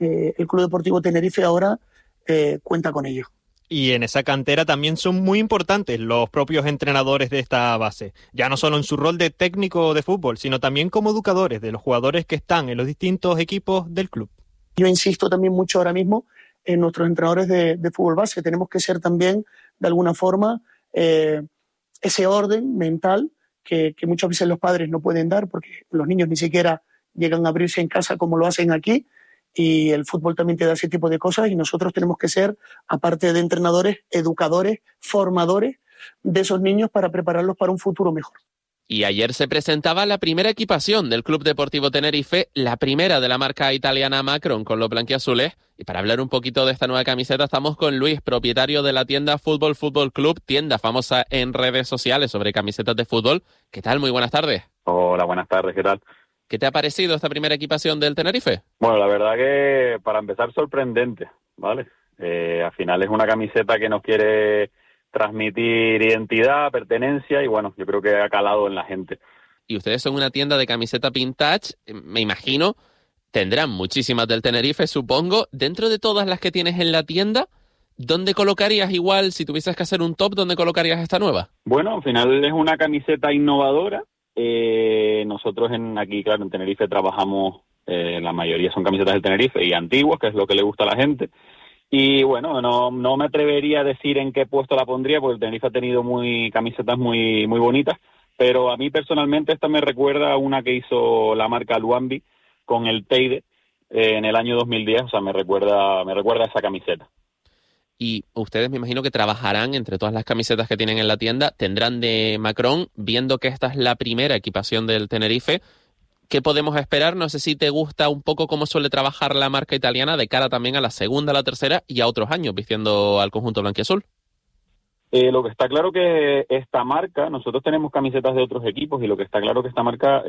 el Club Deportivo Tenerife ahora cuenta con ello. Y en esa cantera también son muy importantes los propios entrenadores de esta base, ya no solo en su rol de técnico de fútbol, sino también como educadores de los jugadores que están en los distintos equipos del club. Yo insisto también mucho ahora mismo en nuestros entrenadores de fútbol base. Tenemos que ser también, de alguna forma, ese orden mental que muchas veces los padres no pueden dar, porque los niños ni siquiera llegan a abrirse en casa como lo hacen aquí, y el fútbol también te da ese tipo de cosas, y nosotros tenemos que ser, aparte de entrenadores, educadores, formadores de esos niños para prepararlos para un futuro mejor. Y ayer se presentaba la primera equipación del Club Deportivo Tenerife, la primera de la marca italiana Macron con los blanquiazules. Y para hablar un poquito de esta nueva camiseta estamos con Luis, propietario de la tienda Fútbol Fútbol Club, tienda famosa en redes sociales sobre camisetas de fútbol. ¿Qué tal? Muy buenas tardes. Hola, buenas tardes, ¿qué tal? ¿Qué te ha parecido esta primera equipación del Tenerife? Bueno, la verdad que para empezar sorprendente, ¿vale? Al final es una camiseta que nos quiere transmitir identidad, pertenencia y bueno, yo creo que ha calado en la gente. Y ustedes son una tienda de camiseta vintage, me imagino, tendrán muchísimas del Tenerife, supongo. Dentro de todas las que tienes en la tienda, ¿dónde colocarías igual, si tuvieses que hacer un top, dónde colocarías esta nueva? Bueno, al final es una camiseta innovadora. Nosotros aquí, claro, en Tenerife trabajamos, la mayoría son camisetas del Tenerife y antiguas, que es lo que le gusta a la gente. Y bueno, no me atrevería a decir en qué puesto la pondría, porque el Tenerife ha tenido camisetas muy bonitas, pero a mí personalmente esta me recuerda a una que hizo la marca Luambi con el Teide en el año 2010, o sea, me recuerda a esa camiseta. Y ustedes me imagino que trabajarán entre todas las camisetas que tienen en la tienda, tendrán de Macron, viendo que esta es la primera equipación del Tenerife. ¿Qué podemos esperar? No sé si te gusta un poco cómo suele trabajar la marca italiana de cara también a la segunda, a la tercera y a otros años vistiendo al conjunto blanquiazul. Lo que está claro que esta marca, nosotros tenemos camisetas de otros equipos y lo que está claro que esta marca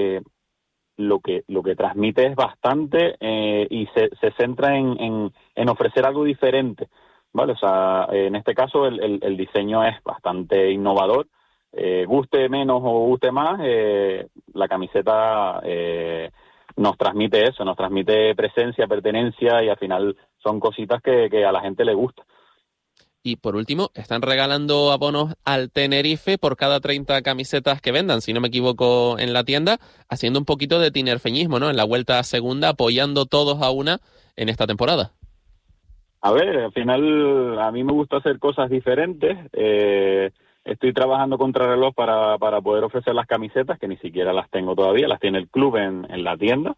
lo que transmite es bastante y se centra en ofrecer algo diferente, ¿vale? O sea, en este caso el diseño es bastante innovador. Guste menos o guste más, la camiseta nos transmite eso, nos transmite presencia, pertenencia y al final son cositas que a la gente le gusta. Y por último, están regalando abonos al Tenerife por cada 30 camisetas que vendan, si no me equivoco, en la tienda, haciendo un poquito de tinerfeñismo, ¿no? En la vuelta a segunda, apoyando todos a una en esta temporada. A ver, al final a mí me gusta hacer cosas diferentes. Estoy trabajando contrarreloj para poder ofrecer las camisetas, que ni siquiera las tengo todavía, las tiene el club en la tienda.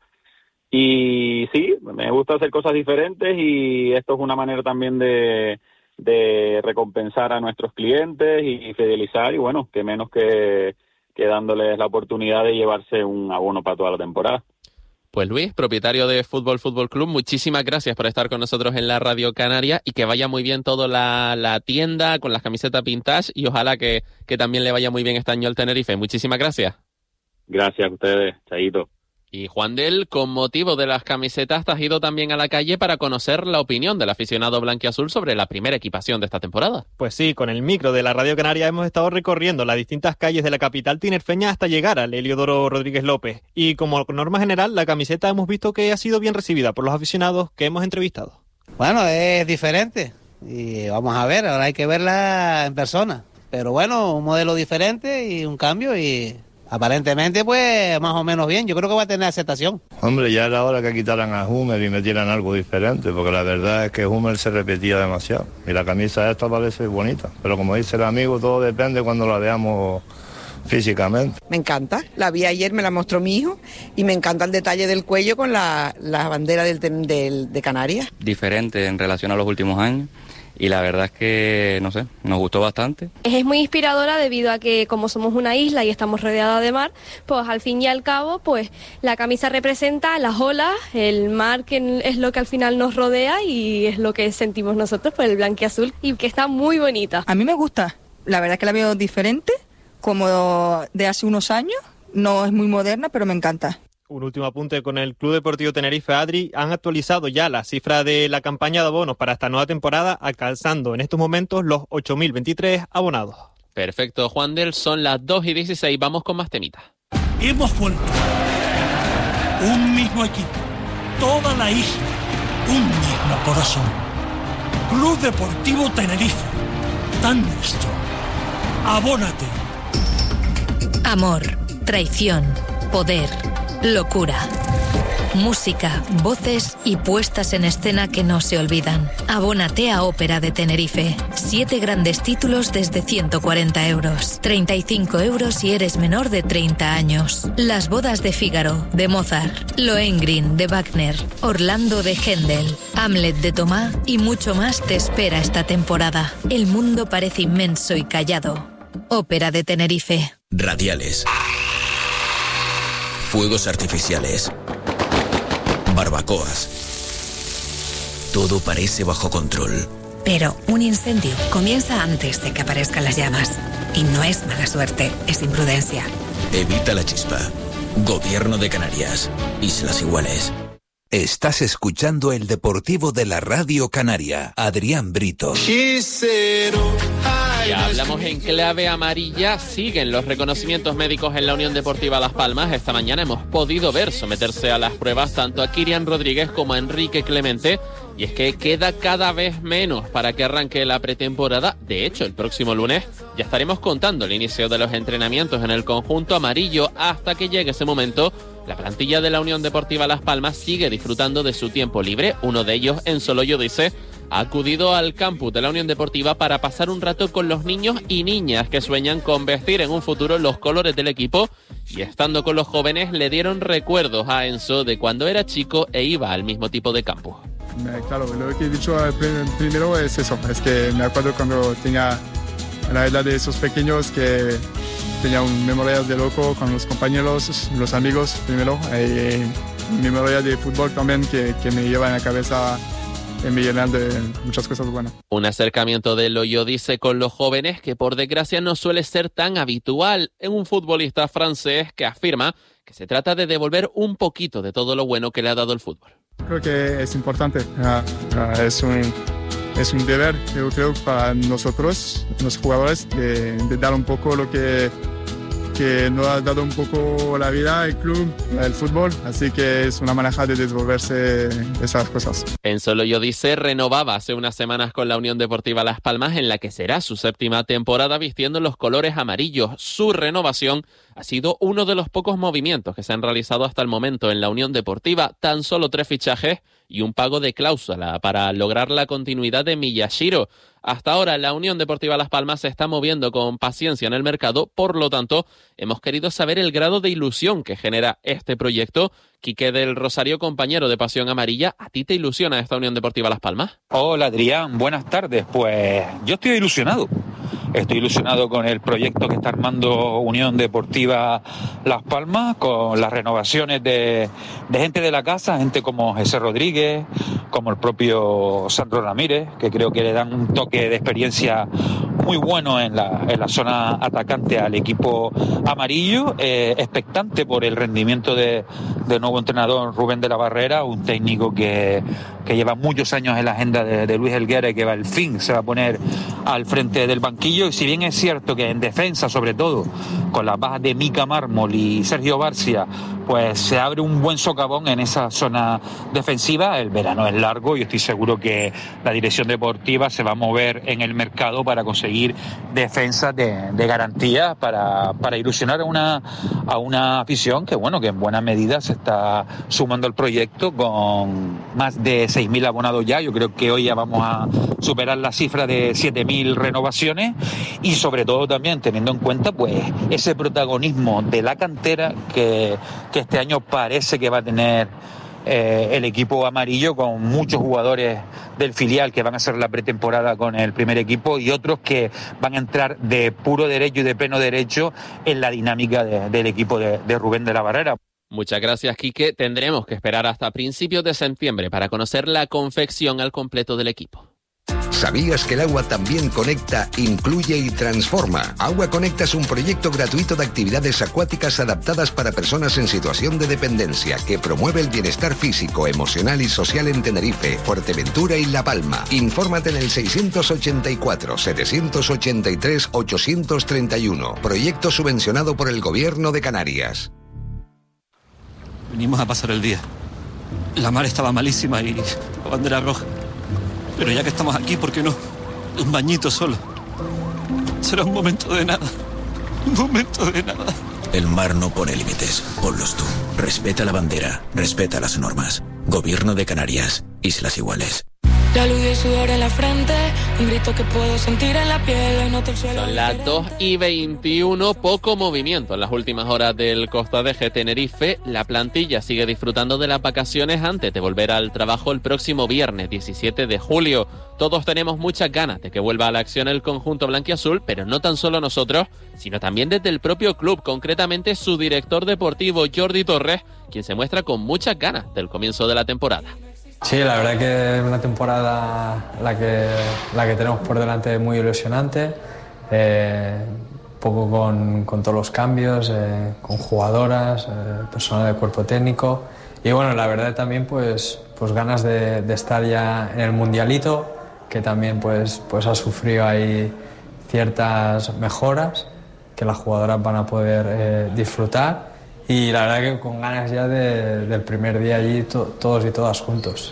Y sí, me gusta hacer cosas diferentes y esto es una manera también de recompensar a nuestros clientes y fidelizar, y bueno, que menos que dándoles la oportunidad de llevarse un abono para toda la temporada. Pues Luis, propietario de Fútbol Fútbol Club, muchísimas gracias por estar con nosotros en la Radio Canaria y que vaya muy bien toda la tienda con las camisetas vintage y ojalá que también le vaya muy bien este año al Tenerife. Muchísimas gracias. Gracias a ustedes, chaito. Y Juan Del, con motivo de las camisetas, te has ido también a la calle para conocer la opinión del aficionado blanquiazul sobre la primera equipación de esta temporada. Pues sí, con el micro de la Radio Canaria hemos estado recorriendo las distintas calles de la capital tinerfeña hasta llegar al Heliodoro Rodríguez López. Y como norma general, la camiseta hemos visto que ha sido bien recibida por los aficionados que hemos entrevistado. Bueno, es diferente y vamos a ver, ahora hay que verla en persona. Pero bueno, un modelo diferente y un cambio y aparentemente pues más o menos bien. Yo creo que va a tener aceptación. Hombre, ya era hora que quitaran a Hummel y metieran algo diferente, porque la verdad es que Hummel se repetía demasiado. Y la camisa esta parece bonita, pero como dice el amigo, todo depende cuando la veamos físicamente. Me encanta, la vi ayer, me la mostró mi hijo y me encanta el detalle del cuello con la bandera de Canarias. Diferente en relación a los últimos años. Y la verdad es que, no sé, nos gustó bastante. Es muy inspiradora debido a que como somos una isla y estamos rodeadas de mar, pues al fin y al cabo, pues la camisa representa las olas, el mar que es lo que al final nos rodea y es lo que sentimos nosotros por el blanquiazul y que está muy bonita. A mí me gusta, la verdad es que la veo diferente, como de hace unos años, no es muy moderna, pero me encanta. Un último apunte con el Club Deportivo Tenerife, Adri. Han actualizado ya la cifra de la campaña de abonos para esta nueva temporada, alcanzando en estos momentos los 8.023 abonados. Perfecto, Juan Del, son las 2:16, vamos con más temitas. Hemos vuelto, un mismo equipo, toda la isla, un digno corazón. Club Deportivo Tenerife, tan nuestro. Abónate. Amor, traición, poder, locura. Música, voces y puestas en escena que no se olvidan. Abónate a Ópera de Tenerife. 7 grandes títulos desde 140 euros. 35 euros si eres menor de 30 años. Las bodas de Fígaro, de Mozart. Lohengrin, de Wagner. Orlando, de Händel. Hamlet, de Tomás y mucho más te espera esta temporada. El mundo parece inmenso y callado. Ópera de Tenerife. Radiales. Fuegos artificiales. Barbacoas. Todo parece bajo control. Pero un incendio comienza antes de que aparezcan las llamas. Y no es mala suerte, es imprudencia. Evita la chispa. Gobierno de Canarias. Islas Iguales. Estás escuchando el Deportivo de la Radio Canaria. Adrián Brito. Ya hablamos en clave amarilla. Siguen los reconocimientos médicos en la Unión Deportiva Las Palmas. Esta mañana hemos podido ver someterse a las pruebas tanto a Kirian Rodríguez como a Enrique Clemente. Y es que queda cada vez menos para que arranque la pretemporada. De hecho, el próximo lunes ya estaremos contando el inicio de los entrenamientos en el conjunto amarillo. Hasta que llegue ese momento, la plantilla de la Unión Deportiva Las Palmas sigue disfrutando de su tiempo libre. Uno de ellos, en Soloyo, dice, ha acudido al campus de la Unión Deportiva para pasar un rato con los niños y niñas que sueñan con vestir en un futuro los colores del equipo, y estando con los jóvenes le dieron recuerdos a Enzo de cuando era chico e iba al mismo tipo de campus. Claro, lo que he dicho primero es eso, es que me acuerdo cuando tenía la edad de esos pequeños que tenía un memorial de loco con los compañeros, los amigos primero, y memorial de fútbol también que me lleva en la cabeza y me llenan de muchas cosas buenas. Un acercamiento de Loyo, dice, con los jóvenes que por desgracia no suele ser tan habitual en un futbolista francés que afirma que se trata de devolver un poquito de todo lo bueno que le ha dado el fútbol. Creo que es importante, es un deber, yo creo, para nosotros, los jugadores, de dar un poco lo que nos ha dado un poco la vida, el club, el fútbol, así que es una manera de devolverse esas cosas. En Soloyo, dice, renovaba hace unas semanas con la Unión Deportiva Las Palmas, en la que será su 7ª temporada vistiendo los colores amarillos. Su renovación ha sido uno de los pocos movimientos que se han realizado hasta el momento en la Unión Deportiva. Tan solo 3 fichajes y un pago de cláusula para lograr la continuidad de Miyashiro. Hasta ahora la Unión Deportiva Las Palmas se está moviendo con paciencia en el mercado, por lo tanto hemos querido saber el grado de ilusión que genera este proyecto. Quique del Rosario, compañero de Pasión Amarilla, ¿a ti te ilusiona esta Unión Deportiva Las Palmas? Hola Adrián, buenas tardes. Pues yo estoy ilusionado. Estoy ilusionado con el proyecto que está armando Unión Deportiva Las Palmas, con las renovaciones de gente de la casa, gente como José Rodríguez, como el propio Sandro Ramírez, que creo que le dan un toque de experiencia muy bueno en la zona atacante al equipo amarillo. Expectante por el rendimiento del nuevo entrenador Rubén de la Barrera, un técnico que lleva muchos años en la agenda de Luis Helguera y que al fin se va a poner al frente del banquillo. Y si bien es cierto que en defensa, sobre todo con las bajas de Mica Mármol y Sergio Barcia, pues se abre un buen socavón en esa zona defensiva. El verano es largo y estoy seguro que la dirección deportiva se va a mover en el mercado para conseguir defensas de garantía para ilusionar a una afición que, bueno, que en buena medida se está sumando al proyecto con más de 6.000 abonados ya. Yo creo que hoy ya vamos a superar la cifra de 7.000 renovaciones, y sobre todo también teniendo en cuenta pues ese protagonismo de la cantera que este año parece que va a tener el equipo amarillo, con muchos jugadores del filial que van a hacer la pretemporada con el primer equipo y otros que van a entrar de puro derecho y de pleno derecho en la dinámica del equipo de Rubén de la Barrera. Muchas gracias, Quique. Tendremos que esperar hasta principios de septiembre para conocer la confección al completo del equipo. ¿Sabías que el agua también conecta, incluye y transforma? Agua Conecta es un proyecto gratuito de actividades acuáticas adaptadas para personas en situación de dependencia que promueve el bienestar físico, emocional y social en Tenerife, Fuerteventura y La Palma. Infórmate en el 684-783-831. Proyecto subvencionado por el Gobierno de Canarias. Venimos a pasar el día. La mar estaba malísima y la bandera roja. Pero ya que estamos aquí, ¿por qué no? Un bañito solo. Será un momento de nada. Un momento de nada. El mar no pone límites. Ponlos tú. Respeta la bandera. Respeta las normas. Gobierno de Canarias. Islas Iguales. La luz y el sudor en la frente, un grito que puedo sentir en la piel, noto el suelo. Son las 2:21, poco movimiento en las últimas horas del Costa de Tenerife. La plantilla sigue disfrutando de las vacaciones antes de volver al trabajo el próximo viernes 17 de julio. Todos tenemos muchas ganas de que vuelva a la acción el conjunto blanquiazul, pero no tan solo nosotros, sino también desde el propio club, concretamente su director deportivo Jordi Torres, quien se muestra con muchas ganas del comienzo de la temporada. Sí, la verdad que es una temporada la que tenemos por delante muy ilusionante, un poco con todos los cambios, con jugadoras, personal de cuerpo técnico y bueno, la verdad también pues ganas de estar ya en el mundialito, que también pues ha sufrido ahí ciertas mejoras que las jugadoras van a poder disfrutar. Y la verdad que con ganas ya del primer día allí todos y todas juntos.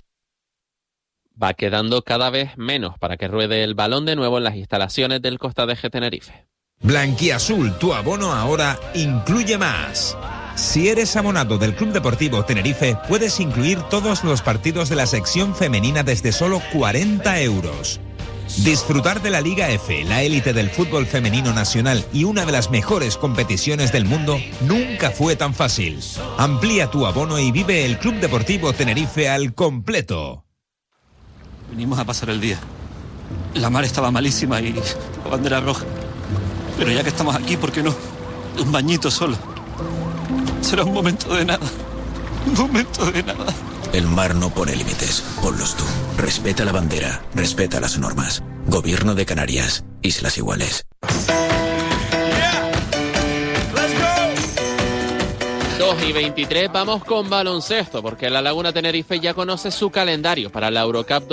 Va quedando cada vez menos para que ruede el balón de nuevo en las instalaciones del Costa de Tenerife. Blanquiazul, tu abono ahora incluye más. Si eres abonado del Club Deportivo Tenerife, puedes incluir todos los partidos de la sección femenina desde solo 40 euros. Disfrutar de la Liga F, la élite del fútbol femenino nacional y una de las mejores competiciones del mundo, nunca fue tan fácil. Amplía tu abono y vive el Club Deportivo Tenerife al completo. Venimos a pasar el día. La mar estaba malísima y la bandera roja. Pero ya que estamos aquí, ¿por qué no? Un bañito solo. Será un momento de nada. Un momento de nada. El mar no pone límites. Ponlos tú. Respeta la bandera. Respeta las normas. Gobierno de Canarias. Islas Iguales. 2:23, vamos con baloncesto, porque la Laguna Tenerife ya conoce su calendario para la Eurocup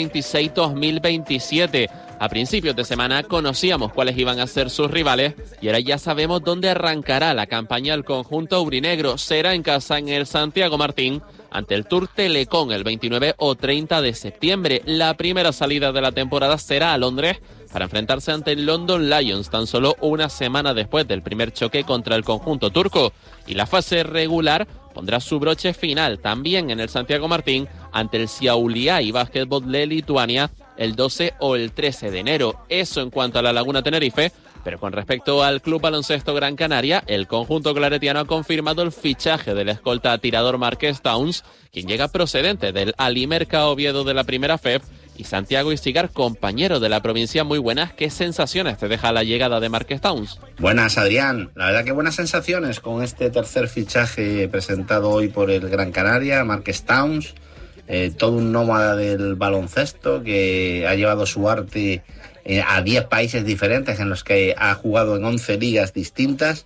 2026-2027. A principios de semana conocíamos cuáles iban a ser sus rivales y ahora ya sabemos dónde arrancará la campaña del conjunto aurinegro. Será en casa en el Santiago Martín ante el Tour Telecom el 29 o 30 de septiembre. La primera salida de la temporada será a Londres para enfrentarse ante el London Lions tan solo una semana después del primer choque contra el conjunto turco. Y la fase regular pondrá su broche final también en el Santiago Martín ante el Šiauliai Basketball de Lituania el 12 o el 13 de enero. Eso en cuanto a la Laguna Tenerife, pero con respecto al Club Baloncesto Gran Canaria, el conjunto claretiano ha confirmado el fichaje del escolta tirador Marques Towns, quien llega procedente del Alimerca Oviedo de la Primera FEB, y Santiago Isigar, compañero de la provincia. Muy buenas, ¿qué sensaciones te deja la llegada de Marques Towns? Buenas, Adrián. La verdad que buenas sensaciones con este tercer fichaje presentado hoy por el Gran Canaria, Marques Towns. Todo un nómada del baloncesto que ha llevado su arte a 10 países diferentes en los que ha jugado en 11 ligas distintas.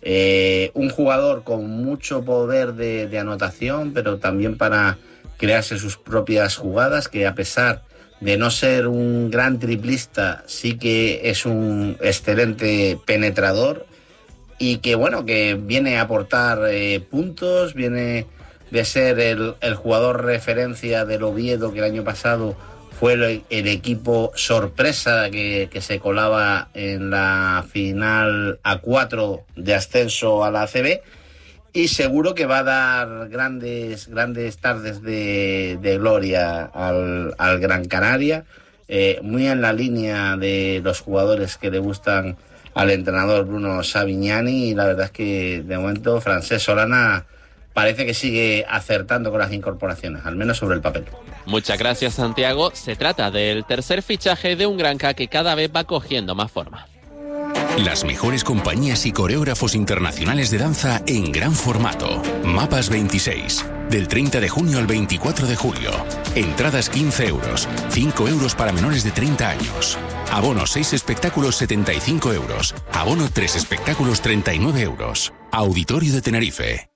Un jugador con mucho poder de anotación, pero también para crearse sus propias jugadas, que a pesar de no ser un gran triplista, sí que es un excelente penetrador y que bueno, que viene a aportar puntos, viene de ser el jugador referencia del Oviedo, que el año pasado fue el equipo sorpresa que se colaba en la final A4 de ascenso a la ACB, y seguro que va a dar grandes tardes de gloria al Gran Canaria, muy en la línea de los jugadores que le gustan al entrenador Bruno Savignani, y la verdad es que de momento Francesc Solana parece que sigue acertando con las incorporaciones, al menos sobre el papel. Muchas gracias, Santiago. Se trata del tercer fichaje de un Granca que cada vez va cogiendo más forma. Las mejores compañías y coreógrafos internacionales de danza en gran formato. Mapas 26. Del 30 de junio al 24 de julio. Entradas 15 euros. 5 euros para menores de 30 años. Abono 6 espectáculos 75 euros. Abono 3 espectáculos 39 euros. Auditorio de Tenerife.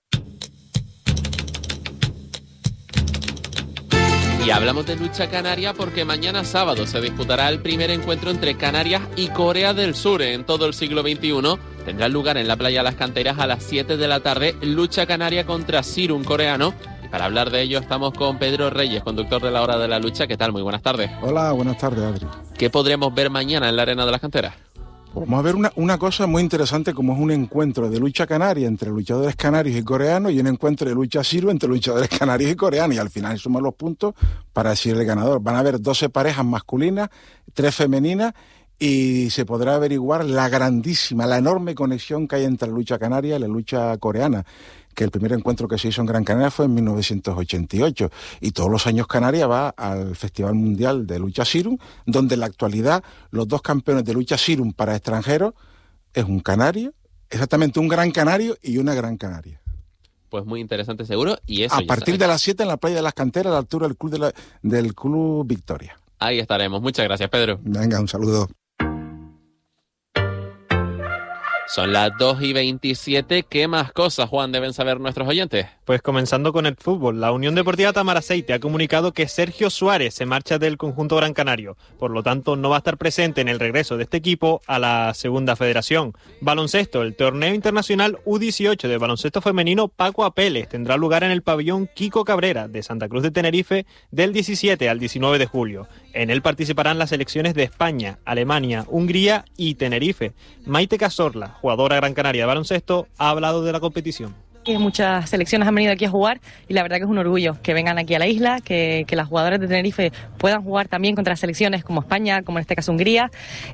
Y hablamos de lucha canaria porque mañana sábado se disputará el primer encuentro entre Canarias y Corea del Sur en todo el siglo XXI. Tendrá lugar en la playa Las Canteras a las 7 de la tarde, lucha canaria contra Sirum coreano. Y Para hablar de ello estamos con Pedro Reyes, conductor de La Hora de la Lucha. ¿Qué tal? Muy buenas tardes. Hola, buenas tardes, Adri. ¿Qué podremos ver mañana en la Arena de las Canteras? Vamos a ver una cosa muy interesante, como es un encuentro de lucha canaria entre luchadores canarios y coreanos y un encuentro de lucha sirio entre luchadores canarios y coreanos, y al final suman los puntos para decir el ganador. Van a haber 12 parejas masculinas, 3 femeninas, y se podrá averiguar la enorme conexión que hay entre la lucha canaria y la lucha coreana, que el primer encuentro que se hizo en Gran Canaria fue en 1988, y todos los años Canarias va al Festival Mundial de Lucha Sirum, donde en la actualidad los 2 campeones de lucha Sirum para extranjeros es un canario, exactamente un gran canario y una gran canaria. Pues muy interesante seguro, y eso a partir de las 7 en la playa de las Canteras, a la altura del Club Victoria. Ahí estaremos. Muchas gracias, Pedro. Venga, un saludo. Son las 2:27. ¿Qué más cosas, Juan, deben saber nuestros oyentes? Pues comenzando con el fútbol, la Unión Deportiva Tamaraceite ha comunicado que Sergio Suárez se marcha del conjunto gran canario, por lo tanto no va a estar presente en el regreso de este equipo a la segunda federación. Baloncesto, el torneo internacional U18 de baloncesto femenino Paco Apeles tendrá lugar en el pabellón Kiko Cabrera de Santa Cruz de Tenerife del 17 al 19 de julio. En él participarán las selecciones de España, Alemania, Hungría y Tenerife. Maite Cazorla, jugadora gran canaria de baloncesto, ha hablado de la competición. Muchas selecciones han venido aquí a jugar y la verdad que es un orgullo que vengan aquí a la isla, que las jugadoras de Tenerife puedan jugar también contra selecciones como España, como en este caso Hungría,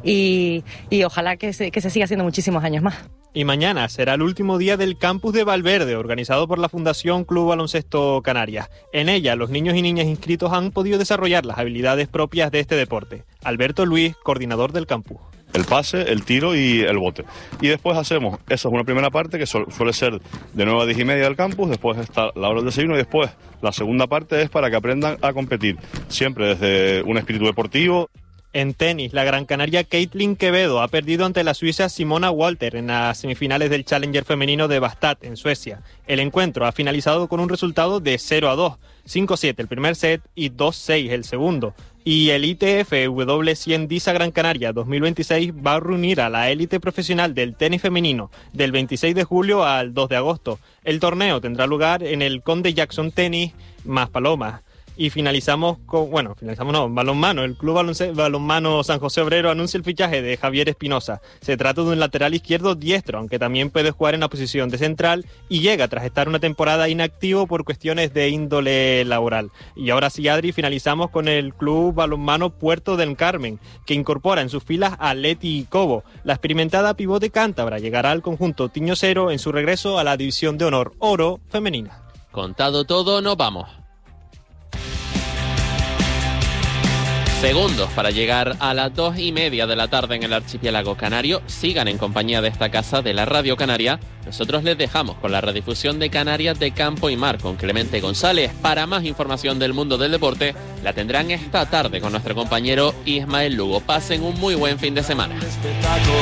y ojalá que se siga haciendo muchísimos años más. Y mañana será el último día del campus de Valverde, organizado por la Fundación Club Baloncesto Canarias. En ella, los niños y niñas inscritos han podido desarrollar las habilidades propias de este deporte. Alberto Luis, coordinador del campus. El pase, el tiro y el bote. Y después hacemos, esa es una primera parte que suele ser de 9 a 10 y media del campus, después está la hora del desayuno y después la segunda parte es para que aprendan a competir, siempre desde un espíritu deportivo. En tenis, la gran canaria Caitlin Quevedo ha perdido ante la suiza Simona Walter en las semifinales del Challenger femenino de Bastad, en Suecia. El encuentro ha finalizado con un resultado de 0-2, 5-7 el primer set y 2-6 el segundo. Y el ITF W100 Disa Gran Canaria 2026 va a reunir a la élite profesional del tenis femenino del 26 de julio al 2 de agosto. El torneo tendrá lugar en el Conde Jackson Tenis más Palomas. Y finalizamos con, balonmano. El Club Balonmano San José Obrero anuncia el fichaje de Javier Espinosa. Se trata de un lateral izquierdo diestro, aunque también puede jugar en la posición de central, y llega tras estar una temporada inactivo por cuestiones de índole laboral. Y ahora sí, Adri, finalizamos con el Club Balonmano Puerto del Carmen, que incorpora en sus filas a Leti Cobo. La experimentada pivote cántabra llegará al conjunto Tiño Cero en su regreso a la División de Honor Oro femenina. Contado todo, nos vamos. Segundos para llegar a las 2:30 de la tarde en el archipiélago canario. Sigan en compañía de esta casa de la Radio Canaria. Nosotros les dejamos con la redifusión de Canarias de Campo y Mar con Clemente González. Para más información del mundo del deporte, la tendrán esta tarde con nuestro compañero Ismael Lugo. Pasen un muy buen fin de semana.